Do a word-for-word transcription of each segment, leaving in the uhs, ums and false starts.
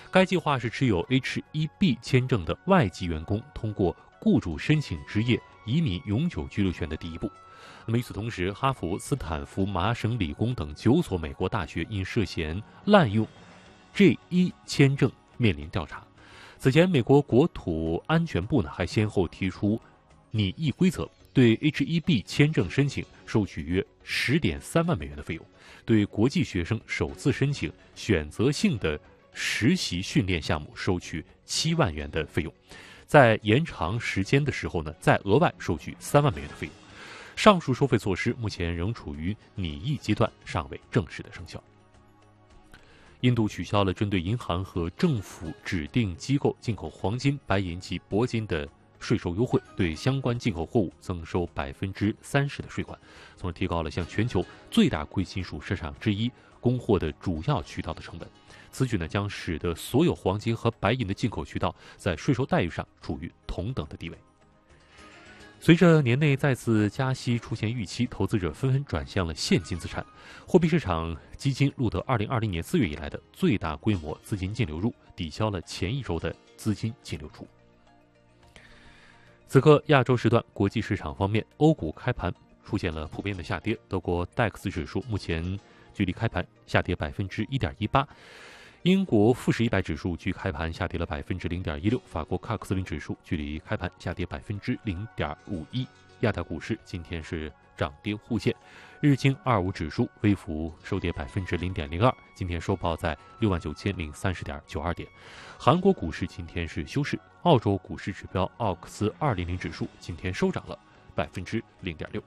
该计划是持有 H 一 B 签证的外籍员工通过雇主申请执业移民永久居留权的第一步。那么与此同时，哈佛、斯坦福、麻省理工等九所美国大学因涉嫌滥用 J 一 签证面临调查。此前，美国国土安全部呢还先后提出拟议规则，对 H 一 B 签证申请收取约 十点三万美元的费用，对国际学生首次申请选择性的实习训练项目收取七万元的费用，在延长时间的时候呢，再额外收取三万美元的费用。上述收费措施目前仍处于拟议阶段，尚未正式的生效。印度取消了针对银行和政府指定机构进口黄金、白银及铂金的税收优惠，对相关进口货物增收百分之三十的税款，从而提高了向全球最大贵金属市场之一供货的主要渠道的成本。此举呢，将使得所有黄金和白银的进口渠道在税收待遇上处于同等的地位。随着年内再次加息出现预期，投资者纷纷转向了现金资产，货币市场基金录得二零二零年四月以来的最大规模资金净流入，抵消了前一周的资金净流出。此刻亚洲时段国际市场方面，欧股开盘出现了普遍的下跌，德国 D A X 指数目前距离开盘下跌百分之一点一八。英国富时一百指数距开盘下跌了百分之零点一六，法国喀克斯林指数距离开盘下跌百分之零点五一。亚太股市今天是涨跌互现，日经二十五指数微幅收跌百分之零点零二，今天收报在六万九千零三十点九二点。韩国股市今天是休市，澳洲股市指标奥克斯二零零指数今天收涨了百分之零点六。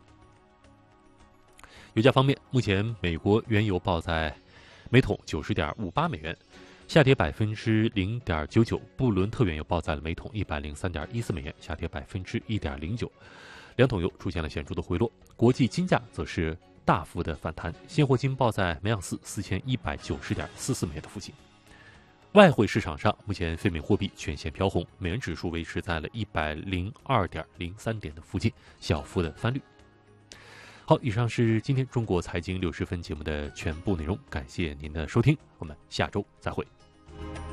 油价方面，目前美国原油报在每桶九十点五八美元，下跌百分之零点九九；布伦特原油报在了每桶一百零三点一四美元，下跌百分之一点零九。两桶油出现了显著的回落，国际金价则是大幅的反弹，现货金报在每盎司四千一百九十点四四美元的附近。外汇市场上，目前非美货币全线飘红，美元指数维持在了一百零二点零三点的附近，小幅的翻绿。好，以上是今天中国财经六十分节目的全部内容，感谢您的收听，我们下周再会。